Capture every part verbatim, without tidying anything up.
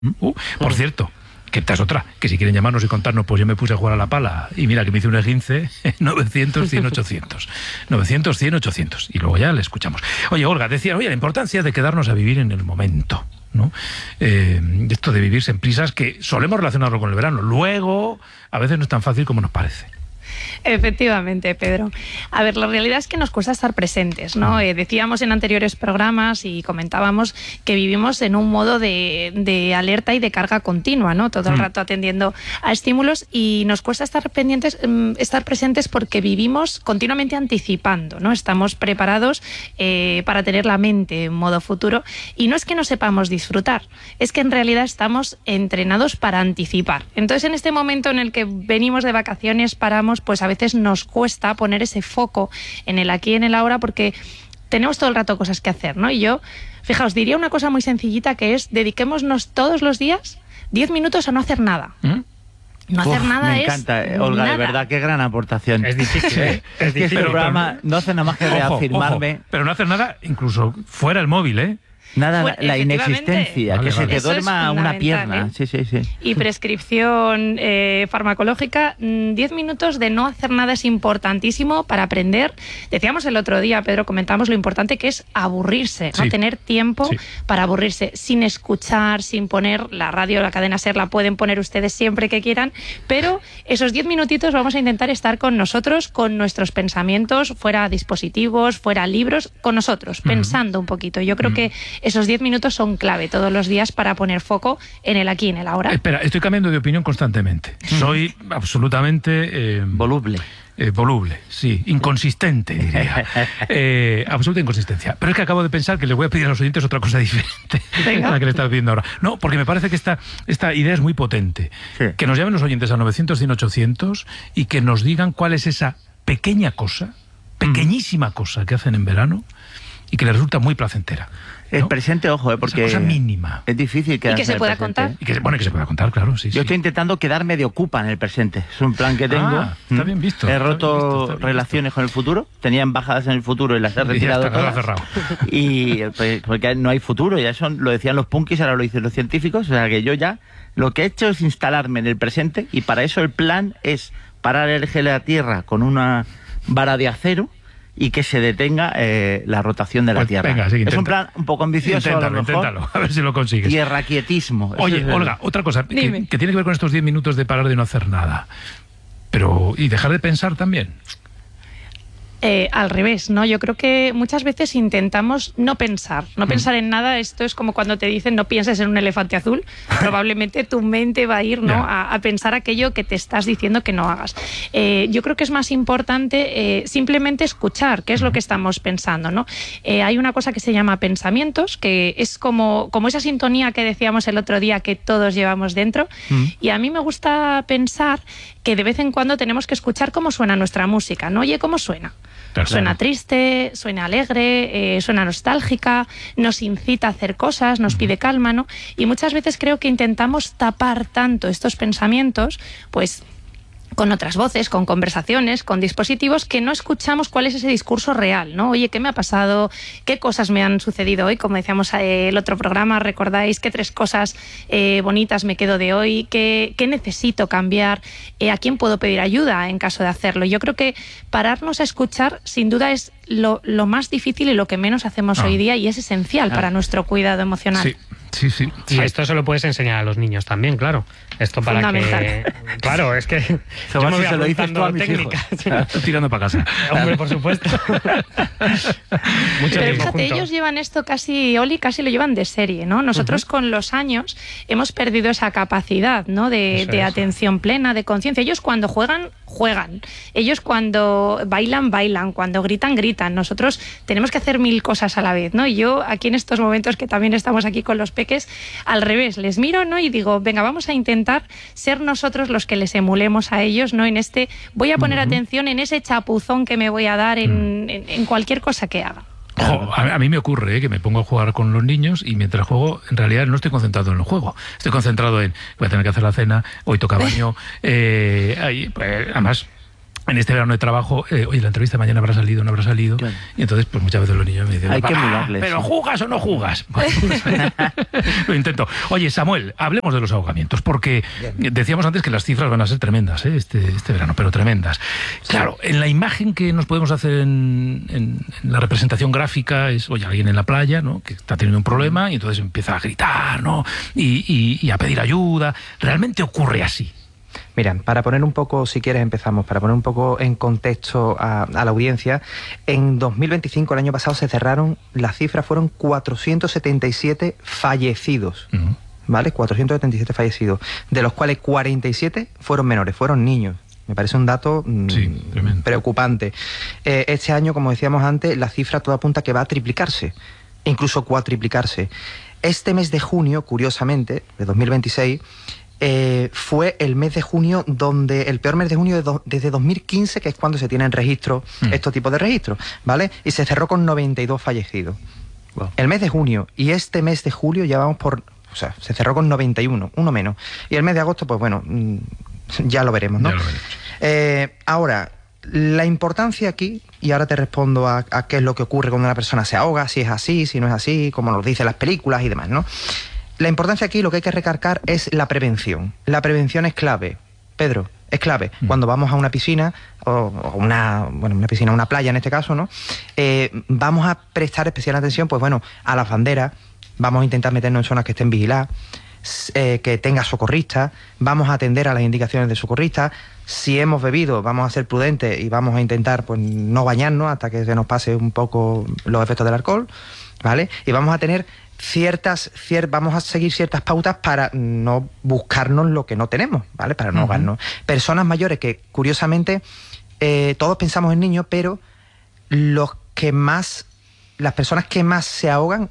Uh, por cierto, que esta es otra, que si quieren llamarnos y contarnos, pues yo me puse a jugar a la pala y mira que me hice un esguince. Novecientos, cien, ochocientos novecientos, cien, ochocientos y luego ya le escuchamos. Oye, Olga, decía, oye, la importancia de quedarnos a vivir en el momento, ¿no? Eh, esto de vivirse en prisas, que solemos relacionarlo con el verano, luego a veces no es tan fácil como nos parece. Efectivamente, Pedro. A ver, la realidad es que nos cuesta estar presentes, ¿no? Eh, decíamos en anteriores programas y comentábamos que vivimos en un modo de, de alerta y de carga continua, ¿no? Todo el rato atendiendo a estímulos y nos cuesta estar pendientes, estar presentes porque vivimos continuamente anticipando, ¿no? Estamos preparados eh, para tener la mente en modo futuro y no es que no sepamos disfrutar, es que en realidad estamos entrenados para anticipar. Entonces, en este momento en el que venimos de vacaciones, paramos, pues a veces nos cuesta poner ese foco en el aquí y en el ahora porque tenemos todo el rato cosas que hacer, ¿no? Y yo, fijaos, diría una cosa muy sencillita que es dediquémonos todos los días diez minutos a no hacer nada. ¿Mm? No hacer Uf, nada me es encanta, Olga, nada. De verdad, qué gran aportación. Es difícil, ¿eh? Es difícil. Este programa no hace nada más que reafirmarme. Ojo, pero no hacer nada incluso fuera el móvil, ¿eh? Nada, Pues, la inexistencia, vale, que vale. se te Eso es duerma una pierna. ¿eh? Sí, sí, sí. Y prescripción eh, farmacológica, diez minutos de no hacer nada es importantísimo para aprender. Decíamos el otro día, Pedro, comentamos lo importante que es aburrirse, ¿no? Sí. Tener tiempo Sí. para aburrirse, sin escuchar, sin poner la radio, la cadena SER, la pueden poner ustedes siempre que quieran, pero esos diez minutitos vamos a intentar estar con nosotros, con nuestros pensamientos, fuera dispositivos, fuera libros, con nosotros, uh-huh. pensando un poquito. Yo creo uh-huh. que esos diez minutos son clave todos los días para poner foco en el aquí y en el ahora. Espera, estoy cambiando de opinión constantemente. Mm. Soy absolutamente... Eh, voluble. Eh, voluble, sí. Inconsistente, diría. eh, absoluta inconsistencia. Pero es que acabo de pensar que les voy a pedir a los oyentes otra cosa diferente Venga. a la que le estaba pidiendo ahora. No, porque me parece que esta, esta idea es muy potente. Sí. Que nos llamen los oyentes a novecientos, cien, ochocientos y que nos digan cuál es esa pequeña cosa, pequeñísima mm. cosa que hacen en verano y que les resulta muy placentera. El ¿no? presente, ojo, ¿eh? Porque esa cosa mínima. Es difícil que... Y que se pueda contar. Y que, bueno, que se pueda contar, claro, sí. Yo sí. estoy intentando quedarme de ocupa en el presente. Es un plan que tengo. Ah, está bien visto. He roto bien visto, bien relaciones visto. con el futuro. Tenía embajadas en el futuro y las he retirado y ya está, todas. cerrado. Y pues, porque no hay futuro. Ya son, lo decían los punkis, ahora lo dicen los científicos. O sea que yo ya lo que he hecho es instalarme en el presente y para eso el plan es parar el eje de la Tierra con una vara de acero y que se detenga eh, la rotación de la pues Tierra. Venga, sí, es un plan un poco ambicioso, inténtalo, a lo mejor. Inténtalo, a ver si lo consigues. Tierra quietismo. Oye, es Olga, otra cosa que, que tiene que ver con estos diez minutos de parar de no hacer nada. Pero, ¿y dejar de pensar también? Eh, al revés, ¿no? Yo creo que muchas veces intentamos no pensar, no mm. pensar en nada. Esto es como cuando te dicen no pienses en un elefante azul. Probablemente tu mente va a ir, ¿no? Yeah. a, a pensar aquello que te estás diciendo que no hagas. Eh, yo creo que es más importante eh, simplemente escuchar qué es lo que estamos pensando, ¿no? Eh, hay una cosa que se llama pensamientos, que es como, como esa sintonía que decíamos el otro día que todos llevamos dentro. Mm. Y a mí me gusta pensar que de vez en cuando tenemos que escuchar cómo suena nuestra música, ¿no? Oye, ¿cómo suena? Claro, suena triste, suena alegre, eh, suena nostálgica, nos incita a hacer cosas, nos pide calma, ¿no? Y muchas veces creo que intentamos tapar tanto estos pensamientos, pues con otras voces, con conversaciones, con dispositivos, que no escuchamos cuál es ese discurso real, ¿no? Oye, ¿qué me ha pasado? ¿Qué cosas me han sucedido hoy? Como decíamos eh, el otro programa, ¿recordáis qué tres cosas eh, bonitas me quedo de hoy? ¿Qué, qué necesito cambiar? Eh, ¿A quién puedo pedir ayuda en caso de hacerlo? Yo creo que pararnos a escuchar, sin duda, es lo, lo más difícil y lo que menos hacemos ah. hoy día, y es esencial ah. para nuestro cuidado emocional. Sí. Sí, sí. Y sí. esto se lo puedes enseñar a los niños también, claro. Esto para que... Claro, es que... Yo me voy se lo dices tú a mis técnicas. Estoy tirando para casa. Hombre, por supuesto. Mucho Pero fíjate, junto. ellos llevan esto casi, Oli, casi lo llevan de serie, ¿no? Nosotros uh-huh. con los años hemos perdido esa capacidad, ¿no? De, de atención plena, de conciencia. Ellos cuando juegan, juegan. Ellos cuando bailan, bailan. Cuando gritan, gritan. Nosotros tenemos que hacer mil cosas a la vez, ¿no? Y yo aquí en estos momentos que también estamos aquí con los peques, al revés, les miro, ¿no? Y digo, venga, vamos a intentar ser nosotros los que les emulemos a ellos, ¿no? En este, voy a poner uh-huh. atención en ese chapuzón que me voy a dar en, uh-huh. en, en cualquier cosa que haga. Ojo, a, a mí me ocurre ¿eh? que me pongo a jugar con los niños y mientras juego, en realidad no estoy concentrado en el juego. Estoy concentrado en, voy a tener que hacer la cena, hoy toca baño, eh, ahí, pues, además... en este verano de trabajo, eh, oye, la entrevista mañana habrá salido, no habrá salido, claro. Y entonces pues muchas veces los niños me dicen, hay que mirarles, ¿pero sí. jugas o no jugas? Bueno, pues, lo intento. Oye, Samuel, hablemos de los ahogamientos, porque Bien. decíamos antes que las cifras van a ser tremendas, ¿eh? este, este verano, pero tremendas. Sí. Claro, en la imagen que nos podemos hacer en, en, en la representación gráfica es, oye, alguien en la playa, ¿no?, que está teniendo un problema y entonces empieza a gritar, ¿no?, y, y, y a pedir ayuda. ¿Realmente ocurre así? Mira, para poner un poco, si quieres empezamos, para poner un poco en contexto a, a la audiencia, en dos mil veinticinco, el año pasado, se cerraron, las cifras fueron cuatrocientos setenta y siete fallecidos, uh-huh. ¿vale? cuatrocientos setenta y siete fallecidos, de los cuales cuarenta y siete fueron menores, fueron niños. Me parece un dato sí, mmm, preocupante. Eh, este año, como decíamos antes, la cifra toda apunta que va a triplicarse, incluso cuatriplicarse. Este mes de junio, curiosamente, de dos mil veintiséis, Eh, fue el mes de junio donde, el peor mes de junio de do, desde dos mil quince, que es cuando se tienen registros, mm. estos tipos de registros, ¿vale? Y se cerró con noventa y dos fallecidos. Wow. El mes de junio y este mes de julio ya vamos por, o sea, se cerró con noventa y uno, uno menos. Y el mes de agosto, pues bueno, ya lo veremos, ¿no? Ya lo veremos. Eh, ahora, la importancia aquí, y ahora te respondo a, a qué es lo que ocurre cuando una persona se ahoga, si es así, si no es así, como nos dicen las películas y demás, ¿no? La importancia aquí, lo que hay que recargar es la prevención. La prevención es clave. Pedro, es clave. Mm. Cuando vamos a una piscina, o, o una, bueno, una piscina, una playa en este caso, ¿no? Eh, vamos a prestar especial atención, pues bueno, a las banderas, vamos a intentar meternos en zonas que estén vigiladas, eh, que tenga socorristas, vamos a atender a las indicaciones de socorristas. Si hemos bebido, vamos a ser prudentes y vamos a intentar, pues, no bañarnos hasta que se nos pase un poco los efectos del alcohol, ¿vale? Y vamos a tener ciertas, cier, vamos a seguir ciertas pautas para no buscarnos lo que no tenemos, ¿vale? Para no ahogarnos. Uh-huh. Personas mayores que, curiosamente, eh, todos pensamos en niños, pero los que más, las personas que más se ahogan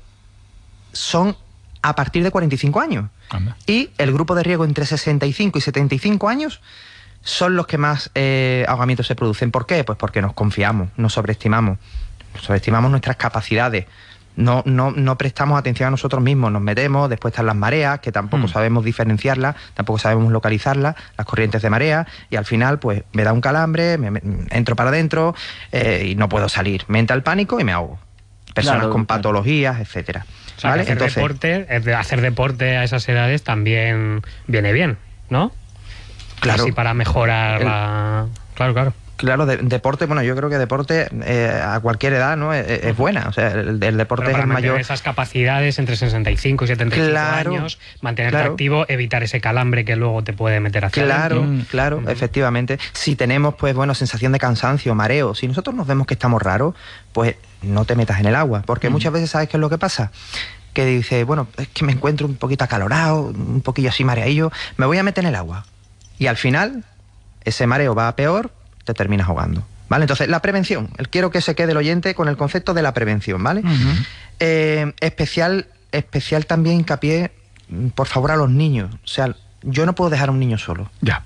son a partir de cuarenta y cinco años. Uh-huh. Y el grupo de riesgo entre sesenta y cinco y setenta y cinco años son los que más eh, ahogamientos se producen. ¿Por qué? Pues porque nos confiamos, nos sobreestimamos, nos sobreestimamos nuestras capacidades. No, no, no prestamos atención a nosotros mismos, nos metemos, después están las mareas, que tampoco mm. sabemos diferenciarlas, tampoco sabemos localizarlas, las corrientes de marea, y al final pues me da un calambre, me, me entro para adentro eh, y no puedo salir. Me entra el pánico y me ahogo. Personas claro, con patologías, claro. etcétera. O sea, ¿vale? hacer, Entonces, deporte, hacer deporte a esas edades también viene bien, ¿no? Claro. Así para mejorar el, la... Claro, claro. Claro, de, deporte, bueno, yo creo que deporte eh, a cualquier edad, ¿no? Es, es buena, o sea, el, el deporte Pero para es el mayor. Esas capacidades entre sesenta y cinco y setenta y cinco claro, años, mantenerte claro. activo, evitar ese calambre que luego te puede meter hacia Claro, adentro. claro, uh-huh. efectivamente. Si tenemos, pues bueno, sensación de cansancio, mareo, si nosotros nos vemos que estamos raros, pues no te metas en el agua, porque uh-huh. muchas veces, ¿sabes qué es lo que pasa? Que dice, bueno, es que me encuentro un poquito acalorado, un poquillo así mareadillo, me voy a meter en el agua. Y al final, ese mareo va a peor, te terminas ahogando. ¿Vale? Entonces, la prevención. Quiero que se quede el oyente con el concepto de la prevención, ¿vale? Uh-huh. Eh, especial, especial también hincapié, por favor, a los niños. O sea, yo no puedo dejar a un niño solo. Ya.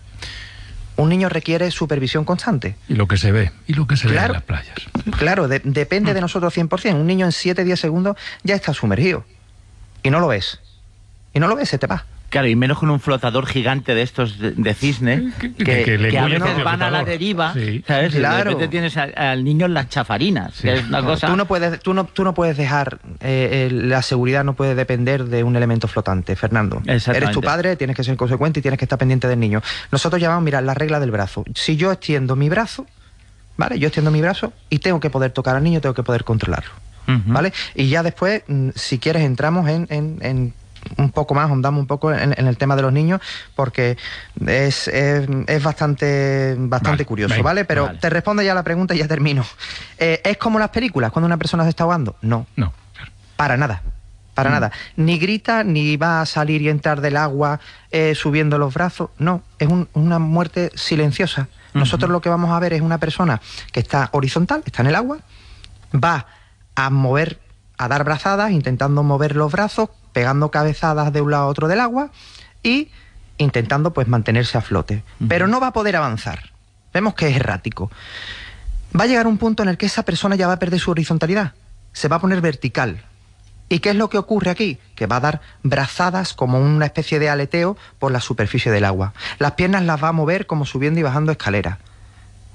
Un niño requiere supervisión constante. Y lo que se ve, y lo que se claro, ve en las playas. Claro, de, depende uh-huh. de nosotros cien por ciento. Un niño en siete a diez segundos ya está sumergido. Y no lo ves. Y no lo ves, se te va. Claro, y menos con un flotador gigante de estos de, de cisne, que, que, que, que, que a veces van flotador. a la deriva, sí. ¿sabes? Claro. Y de repente tienes al, al niño en las chafarinas, sí. que es una cosa... Tú no puedes, tú no, tú no puedes dejar, eh, eh, la seguridad no puede depender de un elemento flotante, Fernando. Eres tu padre, tienes que ser consecuente y tienes que estar pendiente del niño. Nosotros llamamos, mira, la regla del brazo. Si yo extiendo mi brazo, ¿vale? Yo extiendo mi brazo y tengo que poder tocar al niño, tengo que poder controlarlo, uh-huh. ¿vale? Y ya después, si quieres, entramos en... en, en un poco más, ahondamos un poco en, en el tema de los niños, porque es, es, es bastante, bastante vale, curioso, ¿vale? ¿vale? Pero vale. te respondo ya a la pregunta y ya termino. Eh, ¿Es como las películas cuando una persona se está ahogando? No. No. Para nada. Para mm. nada. Ni grita, ni va a salir y entrar del agua eh, subiendo los brazos. No. Es un, una muerte silenciosa. Uh-huh. Nosotros lo que vamos a ver es una persona que está horizontal, está en el agua, va a mover, a dar brazadas, intentando mover los brazos, pegando cabezadas de un lado a otro del agua y intentando pues mantenerse a flote. Uh-huh. Pero no va a poder avanzar. Vemos que es errático. Va a llegar un punto en el que esa persona ya va a perder su horizontalidad. Se va a poner vertical. ¿Y qué es lo que ocurre aquí? Que va a dar brazadas como una especie de aleteo por la superficie del agua. Las piernas las va a mover como subiendo y bajando escaleras.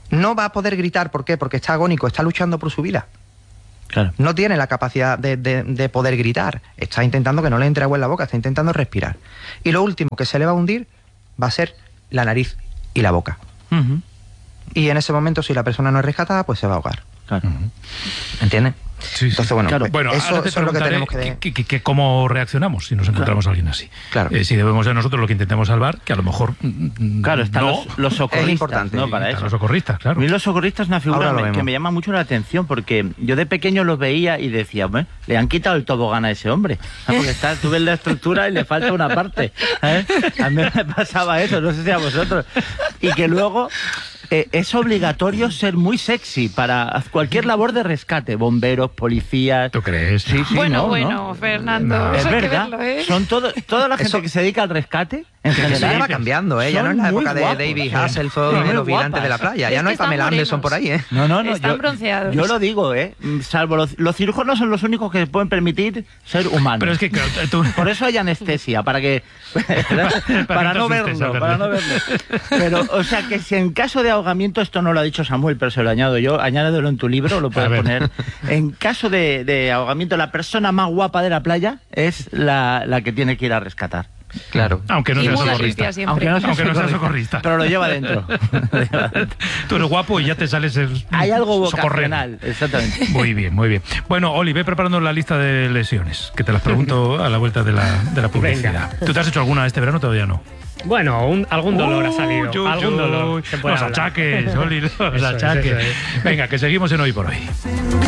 No va a poder gritar, ¿por qué? Porque está agónico, está luchando por su vida. Claro. No tiene la capacidad de, de, de poder gritar. Está intentando que no le entre agua en la boca, está intentando respirar. Y lo último que se le va a hundir va a ser la nariz y la boca. Uh-huh. Y en ese momento, si la persona no es rescatada, pues se va a ahogar. Claro. Uh-huh. ¿Entiendes? Sí, sí. Entonces, bueno, Claro. pues bueno eso, ahora te eso es lo que tenemos que... que, que, que cómo reaccionamos si nos encontramos claro. a alguien así. Claro. Eh, si debemos ser nosotros lo que intentemos salvar, que a lo mejor Claro, están no, los, los socorristas, es importante, ¿no? Para están eso. los socorristas, claro. A mí los socorristas es una figura Ahora lo me- que vemos. me llama mucho la atención porque yo de pequeño los veía y decía, bueno, le han quitado el tobogán a ese hombre. Ah, porque está, tú ves la estructura y le falta una parte. ¿sabes? A mí me pasaba eso, no sé si a vosotros. Y que luego eh, es obligatorio ser muy sexy para cualquier labor de rescate. Bomberos, policías... ¿Tú crees? Sí, sí, bueno, no, bueno, ¿no? Fernando, No. Es eso hay que verdad, verlo, ¿eh? son todo, toda la gente Eso- que se dedica al rescate, en Eso general, ya va cambiando, ¿eh? Ya no es son la muy época de guapos, David sí. Hasselhoff Son y muy los vigilantes guapas. de la playa. Es Ya no que hay están Pamela Anderson morenos. por ahí, ¿eh? No, no, no. Están yo, bronceados. yo lo digo, ¿eh? Salvo los, los cirujanos son los únicos que pueden permitir ser humanos. Pero es que claro, tú... Por eso hay anestesia, para que para, Para que no te asustes, verlo, Alberto. para no verlo. Pero, o sea, que si en caso de ahogamiento, esto no lo ha dicho Samuel, pero se lo añado yo, añádelo en tu libro, lo A puedes ver. poner. En caso de, de ahogamiento, la persona más guapa de la playa es la, la que tiene que ir a rescatar. Claro. Aunque no Y sea muy socorrista. limpia siempre. Aunque no sea Aunque no sea socorrista. socorrista. Pero lo lleva dentro. Lo lleva dentro. Tú eres guapo y ya te sales el Hay algo socorrero. vocacional, exactamente. Muy bien, muy bien. Bueno, Oli, ve preparando la lista de lesiones, que te las pregunto a la vuelta de la, de la publicidad. Venga. ¿Tú te has hecho alguna este verano? Todavía no. Bueno, un- algún dolor ha Uy, salido. uy, algún uy. dolor. se puede Los hablar. achaques, Oli, los Eso es, achaques. eso es. Venga, que seguimos en Hoy por Hoy.